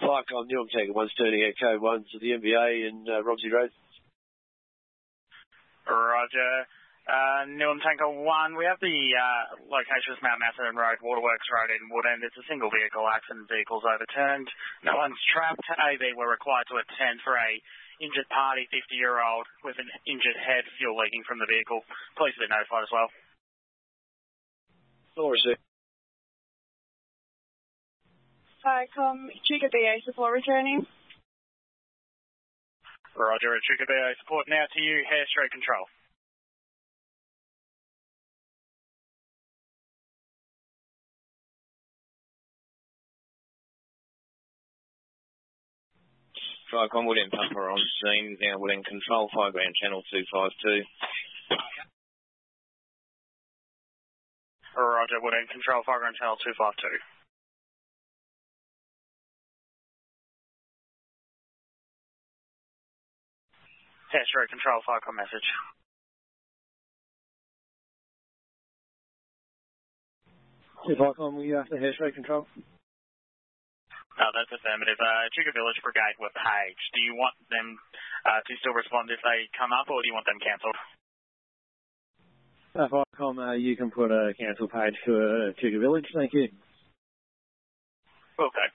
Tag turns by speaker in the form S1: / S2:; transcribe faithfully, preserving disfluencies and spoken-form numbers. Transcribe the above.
S1: Firecom, Newham Tanker one's turning Echo one to the M B A in uh, Romsey Road.
S2: Roger. Uh, Newham Tanker one, we have the uh, location is Mount Macedon Road, Waterworks Road in Woodend. It's a single vehicle accident, vehicle's overturned. No one's trapped. A B were required to attend for a injured party, fifty-year-old with an injured head, fuel leaking from the vehicle. Police have been notified as well.
S1: Laura, sir.
S3: Firecom, Echuca B A support returning.
S2: Roger, Echuca B A support now to you, hair straight control.
S4: Firecom, Woodend Pumper on scene, now Woodend control, fire ground channel two five two.
S2: Roger, Woodend control, fire ground channel two five two. Hair straight control, Firecom message.
S1: Hey, Firecom, we after hair straight control?
S2: Oh, that's affirmative. Uh, Echuca Village Brigade were paged. Do you want them uh, to still respond if they come up, or do you want them cancelled?
S1: Uh, Firecom, uh, you can put a cancel page for uh, Echuca Village, thank you.
S2: Okay.